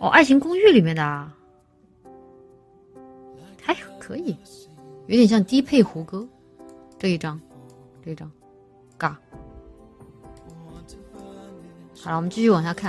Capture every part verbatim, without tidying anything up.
哦，爱情公寓里面的啊，还可以，有点像低配胡歌这一张，这一张，尬。好了，我们继续往下看。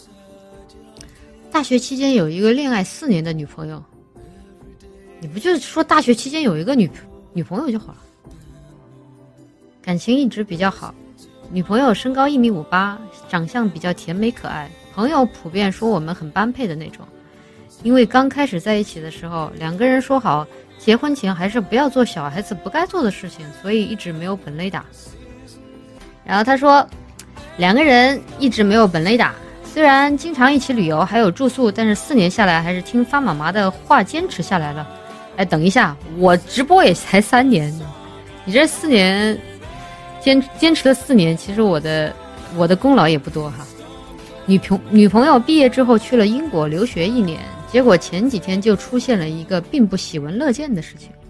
大学期间有一个恋爱四年的女朋友，你不就是说大学期间有一个女女朋友就好了？感情一直比较好，女朋友身高一米五八，长相比较甜美可爱，朋友普遍说我们很般配的那种。因为刚开始在一起的时候，两个人说好结婚前还是不要做小孩子不该做的事情，所以一直没有本雷打。然后他说，两个人一直没有本雷打，虽然经常一起旅游还有住宿，但是四年下来还是听发妈妈的话坚持下来了。哎，等一下，我直播也才三年，你这四年坚坚持了四年，其实我的我的功劳也不多哈。女朋女朋友毕业之后去了英国留学一年，结果前几天就出现了一个并不喜闻乐见的事情。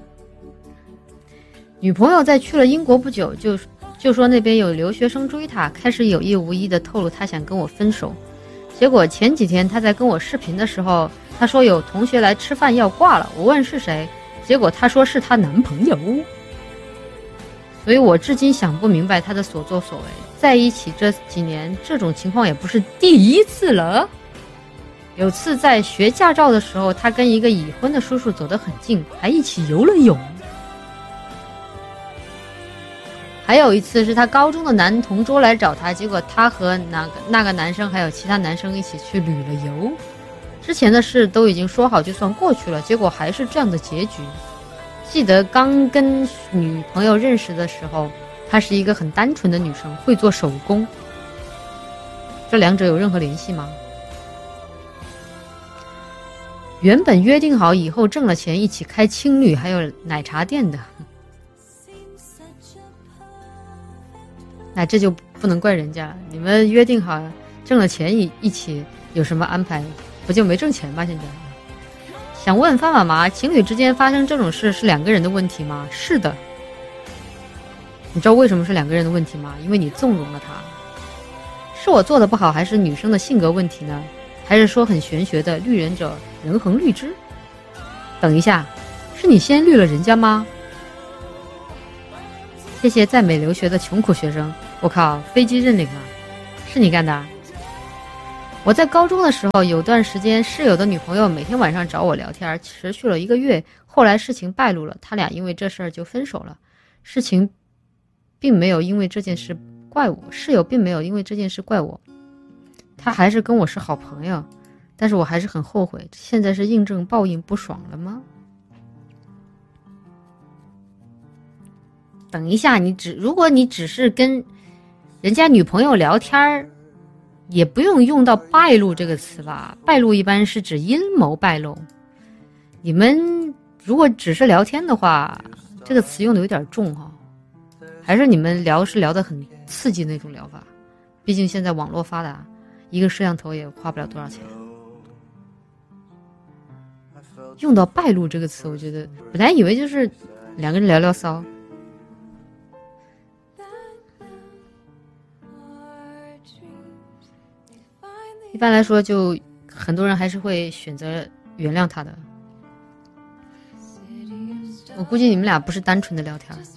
女朋友在去了英国不久就就说那边有留学生追她，开始有意无意的透露她想跟我分手。结果前几天她在跟我视频的时候，她说有同学来吃饭要挂了，我问是谁，结果她说是她男朋友。所以我至今想不明白她的所作所为，在一起这几年这种情况也不是第一次了。有次在学驾照的时候，她跟一个已婚的叔叔走得很近，还一起游了泳。还有一次是他高中的男同桌来找他，结果他和那个那个男生还有其他男生一起去旅了游。之前的事都已经说好就算过去了，结果还是这样的结局。记得刚跟女朋友认识的时候，她是一个很单纯的女生，会做手工。这两者有任何联系吗？原本约定好以后挣了钱一起开青旅还有奶茶店的，那这就不能怪人家了。你们约定好挣了钱一一起有什么安排，不就没挣钱吗？现在想问方妈妈，情侣之间发生这种事是两个人的问题吗？是的。你知道为什么是两个人的问题吗？因为你纵容了他。是我做的不好，还是女生的性格问题呢？还是说很玄学的绿人者人恒绿之？等一下，是你先绿了人家吗？谢谢在美留学的穷苦学生。我靠，飞机认领啊，是你干的？我在高中的时候有段时间，室友的女朋友每天晚上找我聊天，持续了一个月，后来事情败露了，他俩因为这事儿就分手了。事情并没有因为这件事怪我，室友并没有因为这件事怪我，他还是跟我是好朋友，但是我还是很后悔。现在是印证报应不爽了吗？等一下，你只如果你只是跟人家女朋友聊天，也不用用到败露这个词吧？败露一般是指阴谋败露。你们如果只是聊天的话，这个词用的有点重哈、哦，还是你们聊是聊得很刺激那种聊法？毕竟现在网络发达，一个摄像头也花不了多少钱。用到败露这个词，我觉得本来以为就是两个人聊聊骚。一般来说，就很多人还是会选择原谅他的。我估计你们俩不是单纯的聊天。